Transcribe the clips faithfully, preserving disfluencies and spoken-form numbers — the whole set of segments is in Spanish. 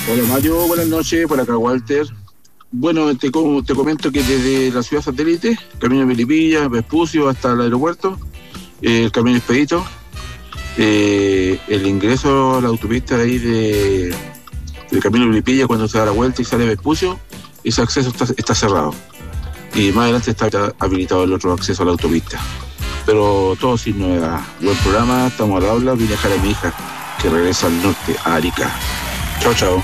Hola Mario, buenas noches, por acá Walter. Bueno, te, te comento que desde la ciudad satélite, camino de Melipilla, Vespucio hasta el aeropuerto, eh, el camino expedito, eh, el ingreso a la autopista de ahí de, del camino de Melipilla, cuando se da la vuelta y sale Vespucio, ese acceso está, está cerrado. Y más adelante está habilitado el otro acceso a la autopista. Pero todo sin novedad. Buen programa, estamos al habla, vine a dejar a mi hija, que regresa al norte, a Arica. Chao, chao.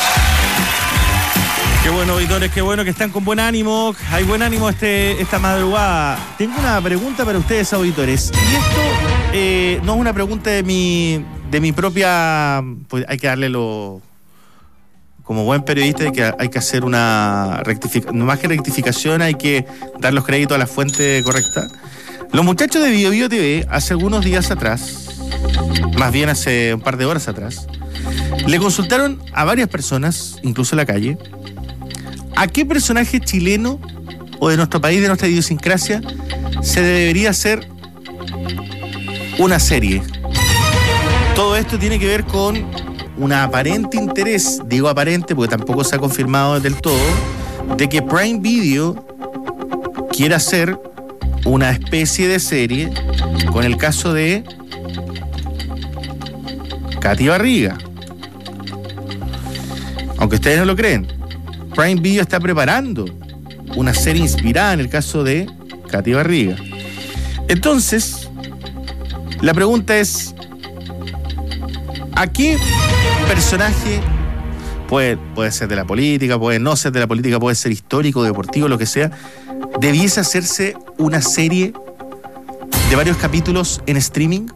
Qué bueno, auditores, qué bueno que están con buen ánimo. Hay buen ánimo este, esta madrugada. Tengo una pregunta para ustedes, auditores. Y esto eh, no es una pregunta de mi, de mi propia... Pues hay que darle lo... Como buen periodista hay que, hay que hacer una rectificación. Más que rectificación, hay que dar los créditos a la fuente correcta. Los muchachos de Bio Bio T V, hace algunos días atrás, más bien hace un par de horas atrás, le consultaron a varias personas, incluso en la calle, ¿a qué personaje chileno o de nuestro país, de nuestra idiosincrasia, se debería hacer una serie? Todo esto tiene que ver con un aparente interés, digo aparente porque tampoco se ha confirmado del todo, de que Prime Video quiera hacer una especie de serie con el caso de Katy Barriga. Aunque ustedes no lo creen, Prime Video está preparando una serie inspirada en el caso de Katy Barriga. Entonces, la pregunta es, ¿a qué personaje, puede, puede ser de la política, puede no ser de la política, puede ser histórico, deportivo, lo que sea, debiese hacerse una serie de varios capítulos en streaming?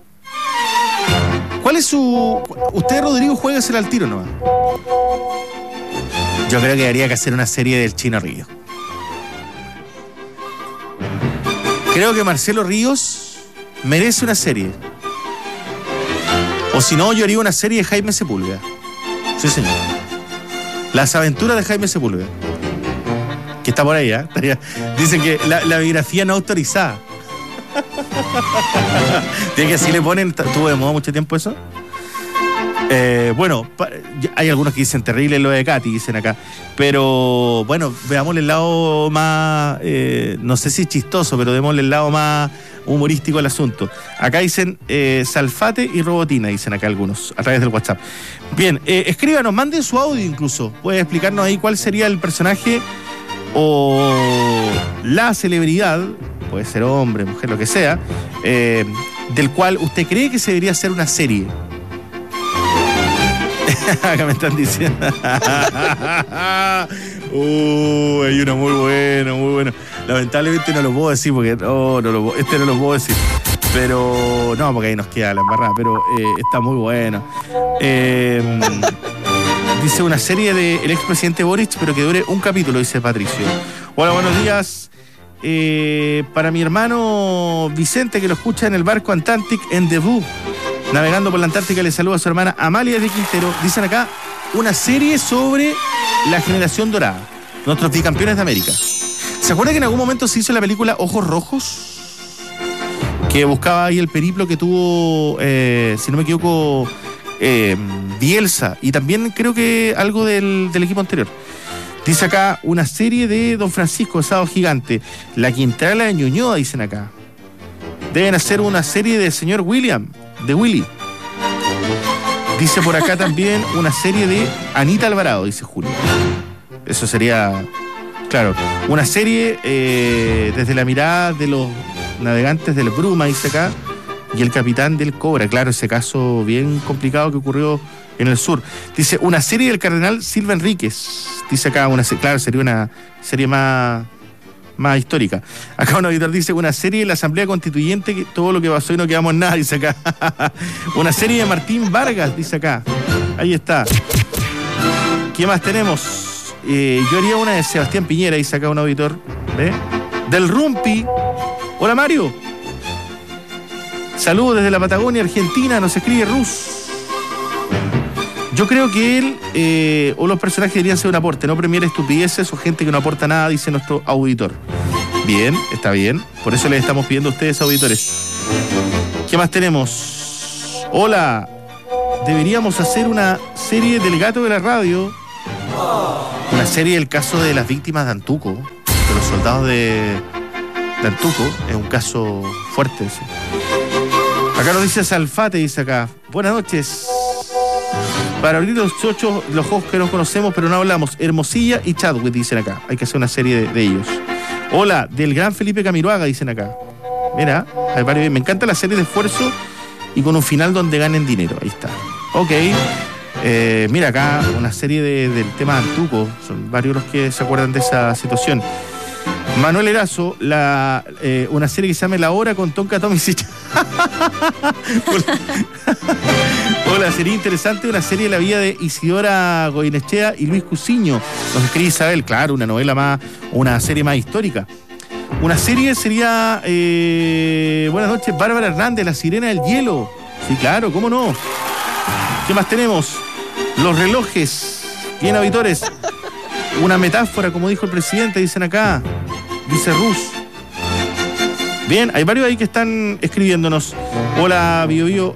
¿Cuál es su...? Usted, Rodrigo, juégasela al tiro nomás. Yo creo que habría que hacer una serie del Chino Ríos. Creo que Marcelo Ríos merece una serie. O si no, yo haría una serie de Jaime Sepúlveda. Sí, señor. Las aventuras de Jaime Sepúlveda. Que está por ahí, ¿eh? Dicen que la, la biografía no autorizada. Tiene que así le ponen. ¿Tuvo de moda mucho tiempo eso? Eh, bueno, pa, hay algunos que dicen terrible lo de Katy, dicen acá. Pero bueno, veámosle el lado más, eh, no sé si chistoso, pero démosle el lado más humorístico al asunto. Acá dicen eh, Salfate y Robotina, dicen acá algunos, a través del WhatsApp. Bien, eh, escríbanos, manden su audio incluso. Puede explicarnos ahí cuál sería el personaje o la celebridad, puede ser hombre, mujer, lo que sea, eh, del cual usted cree que se debería hacer una serie. Acá me están diciendo. uh, hay uno muy bueno, muy bueno. Lamentablemente no lo puedo decir porque oh, no lo, este no lo puedo decir. Pero no, porque ahí nos queda la embarrada. Pero eh, está muy bueno. Eh, dice una serie del expresidente Boric, pero que dure un capítulo, dice Patricio. Hola, buenos días. Eh, para mi hermano Vicente, que lo escucha en el barco Antarctic en Debut, navegando por la Antártica, le saluda a su hermana Amalia de Quintero. Dicen acá una serie sobre la generación dorada, nuestros bicampeones de América. ¿Se acuerda que en algún momento se hizo la película Ojos Rojos? Que buscaba ahí el periplo que tuvo, eh, si no me equivoco, eh, Bielsa. Y también creo que algo del, del equipo anterior. Dice acá una serie de Don Francisco, Sábado Gigante. La Quintrala de Ñuñoa, dicen acá. Deben hacer una serie de señor William, de Willy. Dice por acá también una serie de Anita Alvarado, dice Julio. Eso sería, claro, una serie eh, desde la mirada de los navegantes del Bruma, dice acá, y el capitán del Cobra. Claro, ese caso bien complicado que ocurrió en el sur. Dice una serie del cardenal Silva Enríquez. Dice acá, una claro, sería una serie más... más histórica. Acá un auditor dice una serie de la Asamblea Constituyente, que todo lo que pasó y no quedamos nada, dice acá. Una serie de Martín Vargas, dice acá. Ahí está. ¿Qué más tenemos? Eh, yo haría una de Sebastián Piñera, dice acá un auditor. ¿Ve? Del Rumpi. Hola, Mario. Saludos desde la Patagonia, Argentina, nos escribe Rus. Yo creo que él eh, o los personajes deberían ser un aporte, no premiar estupideces o gente que no aporta nada, dice nuestro auditor. Bien, está bien. Por eso les estamos pidiendo a ustedes, auditores. ¿Qué más tenemos? Hola. deberíamos hacer una serie del gato de la radio. Una serie del caso de las víctimas de Antuco, de los soldados de, de Antuco. Es un caso fuerte ese. Acá nos dice Salfate, dice acá. Buenas noches. Para abrir los chochos, los ojos que nos conocemos, pero no hablamos. Hermosilla y Chadwick, dicen acá. Hay que hacer una serie de, de ellos. Hola, del gran Felipe Camiroaga, dicen acá. Mira, hay varios. Me encanta la serie de esfuerzo y con un final donde ganen dinero. Ahí está. Ok. Eh, mira acá, una serie de, del tema Antuco. Son varios los que se acuerdan de esa situación. Manuel Erazo, la, eh, una serie que se llama La Hora con Tonka Tomisic. Hola, sería interesante una serie de la vida de Isidora Goinechea y Luis Cusiño. Nos escribe Isabel, claro, una novela más, una serie más histórica. Una serie sería, eh, buenas noches, Bárbara Hernández, La Sirena del Hielo. Sí, claro, ¿cómo no? ¿Qué más tenemos? Los relojes, bien auditores. Una metáfora, como dijo el presidente, dicen acá. Dice Rus. Bien, hay varios ahí que están escribiéndonos. Hola, Bio Bio.